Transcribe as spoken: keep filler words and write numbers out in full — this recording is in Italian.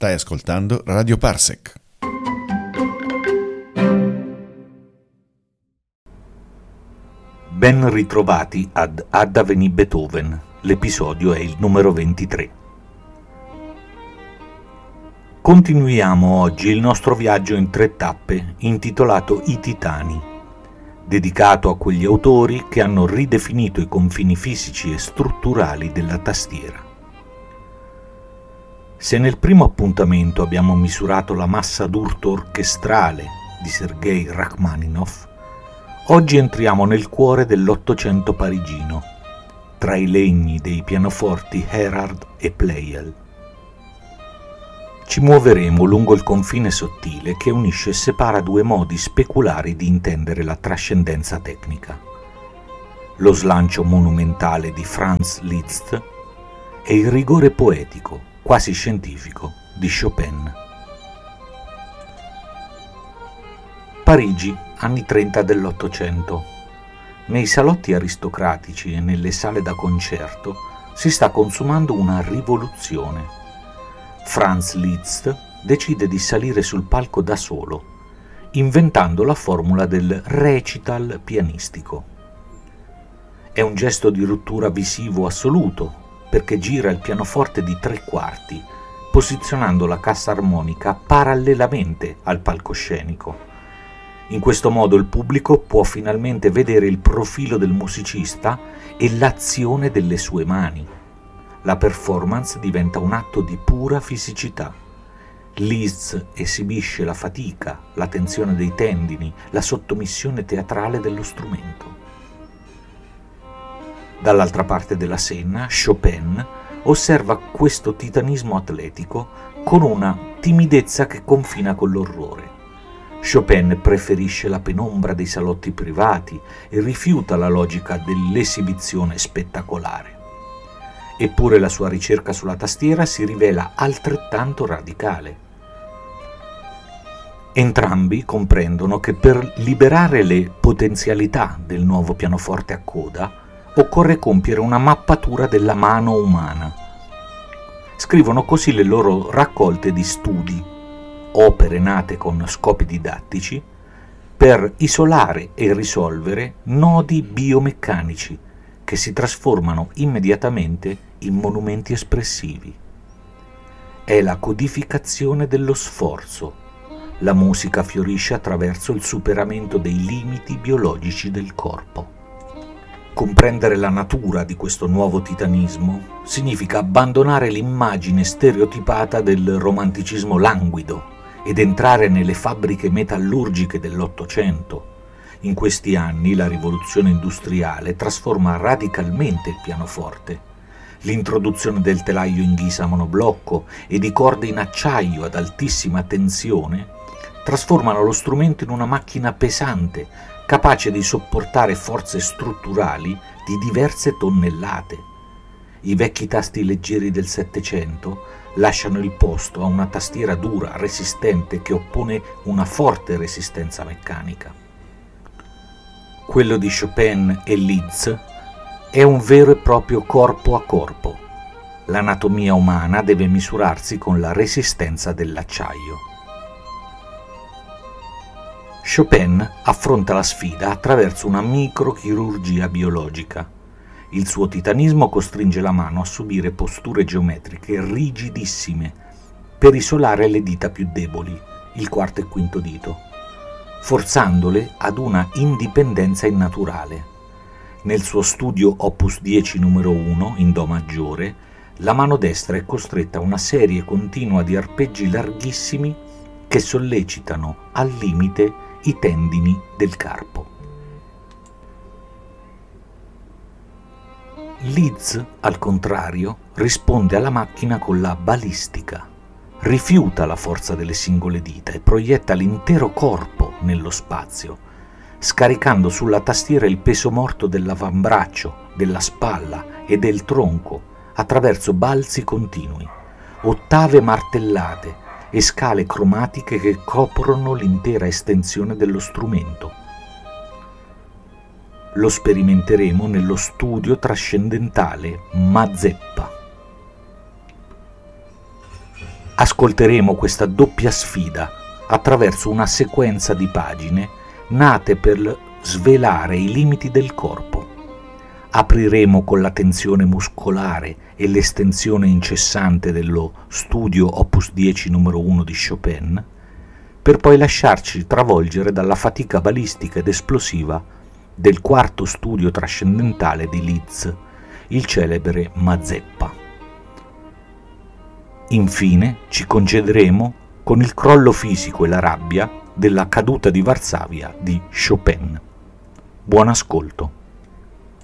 Stai ascoltando Radio Parsec. Ben ritrovati ad Ad Aveni Beethoven, l'episodio è il numero ventitré. Continuiamo oggi il nostro viaggio in tre tappe intitolato I Titani, dedicato a quegli autori che hanno ridefinito i confini fisici e strutturali della tastiera. Se nel primo appuntamento abbiamo misurato la massa d'urto orchestrale di Sergei Rachmaninov, oggi entriamo nel cuore dell'Ottocento parigino, tra i legni dei pianoforti Erhard e Pleyel. Ci muoveremo lungo il confine sottile che unisce e separa due modi speculari di intendere la trascendenza tecnica: lo slancio monumentale di Franz Liszt e il rigore poetico, quasi scientifico, di Chopin. Parigi, anni trenta dell'Ottocento. Nei salotti aristocratici e nelle sale da concerto si sta consumando una rivoluzione. Franz Liszt decide di salire sul palco da solo, inventando la formula del recital pianistico. È un gesto di rottura visivo assoluto, perché gira il pianoforte di tre quarti, posizionando la cassa armonica parallelamente al palcoscenico. In questo modo il pubblico può finalmente vedere il profilo del musicista e l'azione delle sue mani. La performance diventa un atto di pura fisicità. Liszt esibisce la fatica, la tensione dei tendini, la sottomissione teatrale dello strumento. Dall'altra parte della Senna, Chopin osserva questo titanismo atletico con una timidezza che confina con l'orrore. Chopin preferisce la penombra dei salotti privati e rifiuta la logica dell'esibizione spettacolare. Eppure la sua ricerca sulla tastiera si rivela altrettanto radicale. Entrambi comprendono che per liberare le potenzialità del nuovo pianoforte a coda occorre compiere una mappatura della mano umana. Scrivono così le loro raccolte di studi, opere nate con scopi didattici, per isolare e risolvere nodi biomeccanici che si trasformano immediatamente in monumenti espressivi. È la codificazione dello sforzo. La musica fiorisce attraverso il superamento dei limiti biologici del corpo. Comprendere la natura di questo nuovo titanismo significa abbandonare l'immagine stereotipata del romanticismo languido ed entrare nelle fabbriche metallurgiche dell'Ottocento. In questi anni la rivoluzione industriale trasforma radicalmente il pianoforte. L'introduzione del telaio in ghisa a monoblocco e di corde in acciaio ad altissima tensione trasformano lo strumento in una macchina pesante, capace di sopportare forze strutturali di diverse tonnellate. I vecchi tasti leggeri del Settecento lasciano il posto a una tastiera dura, resistente, che oppone una forte resistenza meccanica. Quello di Chopin e Liszt è un vero e proprio corpo a corpo. L'anatomia umana deve misurarsi con la resistenza dell'acciaio. Chopin affronta la sfida attraverso una microchirurgia biologica. Il suo titanismo costringe la mano a subire posture geometriche rigidissime per isolare le dita più deboli, il quarto e quinto dito, forzandole ad una indipendenza innaturale. Nel suo studio Opus dieci numero uno, in Do maggiore, la mano destra è costretta a una serie continua di arpeggi larghissimi che sollecitano al limite i tendini del carpo. Liszt, al contrario, risponde alla macchina con la balistica, rifiuta la forza delle singole dita e proietta l'intero corpo nello spazio, scaricando sulla tastiera il peso morto dell'avambraccio, della spalla e del tronco attraverso balzi continui, ottave martellate e scale cromatiche che coprono l'intera estensione dello strumento. Lo sperimenteremo nello studio trascendentale Mazeppa. ascolteremo questa doppia sfida attraverso una sequenza di pagine nate per svelare i limiti del corpo. Apriremo con la tensione muscolare e l'estensione incessante dello studio Opus dieci numero uno di Chopin, per poi lasciarci travolgere dalla fatica balistica ed esplosiva del quarto studio trascendentale di Liszt, il celebre Mazeppa. Infine ci concederemo con il crollo fisico e la rabbia della caduta di Varsavia di Chopin. Buon ascolto.